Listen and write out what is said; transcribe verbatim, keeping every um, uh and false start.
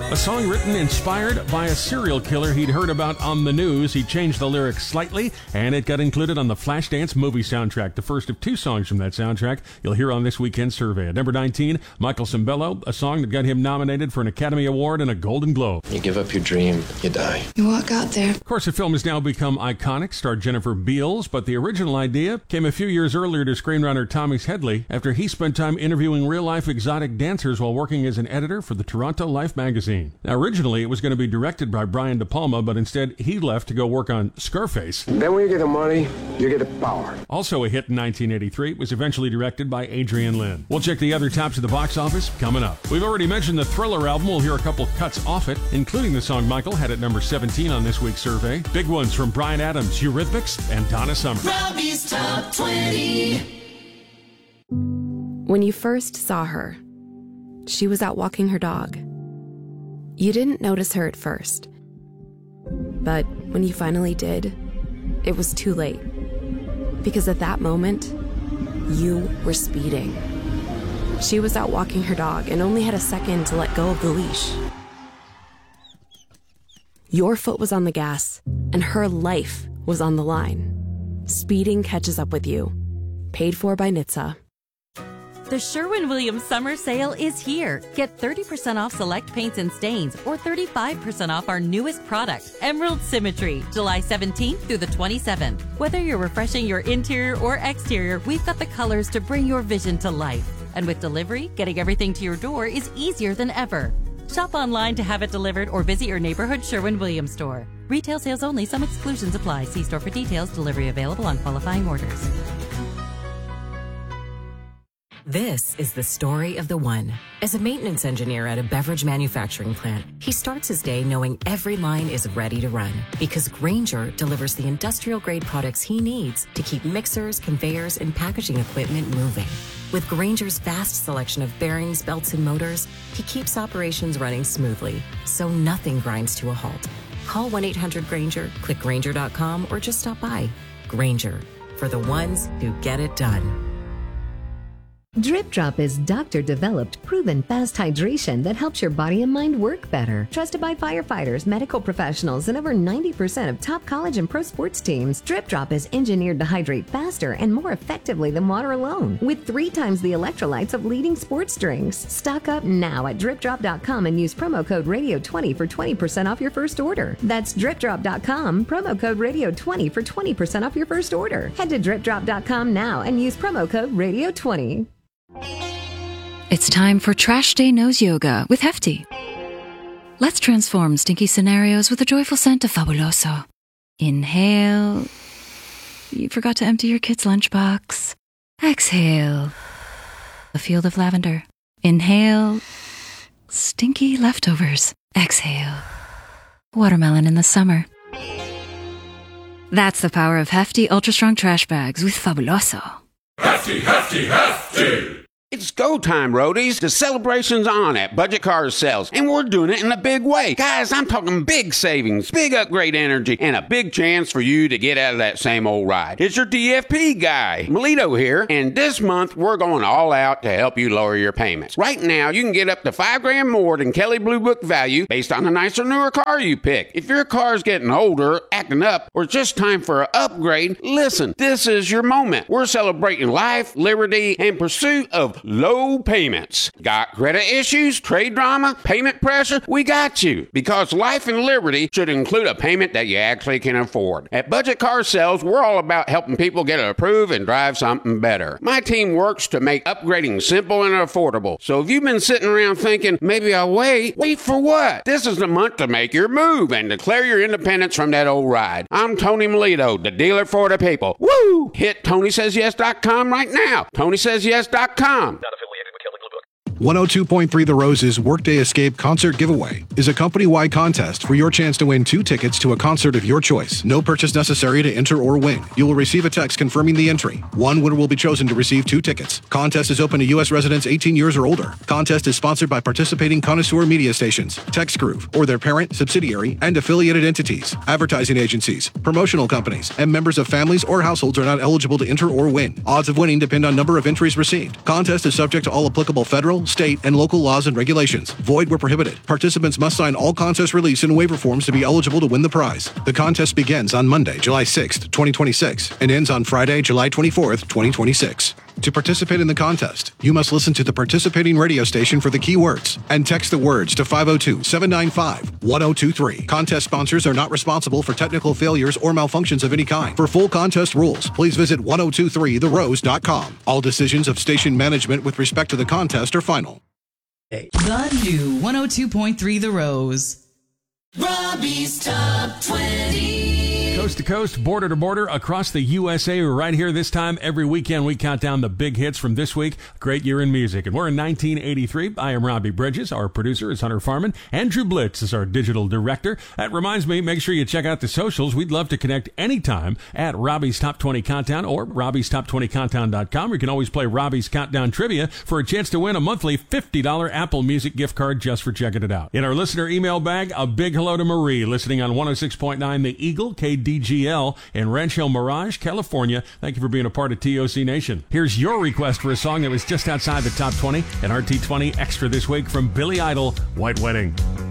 A song written inspired by a serial killer he'd heard about on the news. He changed the lyrics slightly, and it got included on the Flashdance movie soundtrack. The first of two songs from that soundtrack you'll hear on this weekend's survey. At number nineteen, Michael Cimbello, a song that got him nominated for an Academy Award and a Golden Globe. You give up your dream, you die. You walk out there. Of course, the film has now become iconic, starred Jennifer Beals, but the original idea came a few years earlier to screenwriter Thomas Headley after he spent time interviewing real-life exotic dancers while working as an editor for the Toronto Life magazine. Now, originally, it was going to be directed by Brian De Palma, but instead he left to go work on Scarface. Then when you get the money, you get the power. Also a hit in nineteen eighty-three, it was eventually directed by Adrian Lyne. We'll check the other tops of the box office coming up. We've already mentioned the Thriller album. We'll hear a couple cuts off it, including the song Michael had at number seventeen on this week's survey. Big ones from Bryan Adams, Eurythmics, and Donna Summer. Robbie's Top twenty. When you first saw her, she was out walking her dog. You didn't notice her at first. But when you finally did, it was too late. Because at that moment, you were speeding. She was out walking her dog and only had a second to let go of the leash. Your foot was on the gas, and her life was on the line. Speeding catches up with you. Paid for by N H T S A. The Sherwin-Williams Summer Sale is here. Get thirty percent off select paints and stains or thirty-five percent off our newest product, Emerald Symmetry, July seventeenth through the twenty-seventh. Whether you're refreshing your interior or exterior, we've got the colors to bring your vision to life. And with delivery, getting everything to your door is easier than ever. Shop online to have it delivered or visit your neighborhood Sherwin-Williams store. Retail sales only. Some exclusions apply. See store for details. Delivery available on qualifying orders. This is the story of the one. As a maintenance engineer at a beverage manufacturing plant, he starts his day knowing every line is ready to run because Grainger delivers the industrial-grade products he needs to keep mixers, conveyors, and packaging equipment moving. With Grainger's vast selection of bearings, belts, and motors, he keeps operations running smoothly, so nothing grinds to a halt. Call one eight hundred Grainger, click Grainger dot com, or just stop by. Grainger, for the ones who get it done. Drip Drop is doctor-developed, proven fast hydration that helps your body and mind work better. Trusted by firefighters, medical professionals, and over ninety percent of top college and pro sports teams, Drip Drop is engineered to hydrate faster and more effectively than water alone, with three times the electrolytes of leading sports drinks. Stock up now at drip drop dot com and use promo code radio twenty for twenty percent off your first order. That's drip drop dot com, promo code radio twenty for twenty percent off your first order. Head to drip drop dot com now and use promo code radio twenty. It's time for Trash Day Nose Yoga with Hefty. Let's transform stinky scenarios with a joyful scent of Fabuloso. Inhale. You forgot to empty your kid's lunchbox. Exhale. A field of lavender. Inhale. Stinky leftovers. Exhale. Watermelon in the summer. That's the power of Hefty Ultra Strong Trash Bags with Fabuloso. Hefty, hefty, hefty! It's go time, roadies. The celebration's on at Budget Car Sales, and we're doing it in a big way. Guys, I'm talking big savings, big upgrade energy, and a big chance for you to get out of that same old ride. It's your D F P guy, Melito here, and this month we're going all out to help you lower your payments. Right now, you can get up to five grand more than Kelley Blue Book value based on the nicer, newer car you pick. If your car's getting older, acting up, or just time for an upgrade, listen, this is your moment. We're celebrating life, liberty, and pursuit of low payments. Got credit issues, trade drama, payment pressure? We got you. Because life and liberty should include a payment that you actually can afford. At Budget Car Sales, we're all about helping people get approved and drive something better. My team works to make upgrading simple and affordable. So if you've been sitting around thinking, maybe I'll wait, wait for what? This is the month to make your move and declare your independence from that old ride. I'm Tony Melito, the dealer for the people. Woo! Hit Tony Says Yes dot com right now. Tony Says Yes dot com. one oh two point three The Rose's Workday Escape Concert Giveaway is a company-wide contest for your chance to win two tickets to a concert of your choice. No purchase necessary to enter or win. You will receive a text confirming the entry. One winner will be chosen to receive two tickets. Contest is open to U S residents eighteen years or older. Contest is sponsored by participating connoisseur media stations, TextGroove, or their parent, subsidiary, and affiliated entities, advertising agencies, promotional companies, and members of families or households are not eligible to enter or win. Odds of winning depend on number of entries received. Contest is subject to all applicable federal, state, and local laws and regulations. Void where prohibited. Participants must sign all contest release and waiver forms to be eligible to win the prize. The contest begins on Monday, July sixth, twenty twenty-six, and ends on Friday, July twenty-fourth, twenty twenty-six. To participate in the contest, you must listen to the participating radio station for the keywords and text the words to five oh two, seven nine five, one oh two three. Contest sponsors are not responsible for technical failures or malfunctions of any kind. For full contest rules, please visit ten twenty-three the rose dot com. All decisions of station management with respect to the contest are final. The new one oh two point three The Rose. Robbie's Top twenty. Coast to coast, border to border, across the U S A. We're right here this time. Every weekend, we count down the big hits from this week. Great year in music. And we're in nineteen eighty-three. I am Robbie Bridges. Our producer is Hunter Farman. Andrew Blitz is our digital director. That reminds me, make sure you check out the socials. We'd love to connect anytime at Robbie's Top twenty Countdown or Robbie's Top twenty Countdown dot com. You can always play Robbie's Countdown Trivia for a chance to win a monthly fifty dollars Apple Music gift card just for checking it out. In our listener email bag, a big hello to Marie, listening on one oh six point nine The Eagle, K D G L in Rancho Mirage, California. Thank you for being a part of T O C Nation. Here's your request for a song that was just outside the top twenty, an R T twenty extra this week from Billy Idol, White Wedding.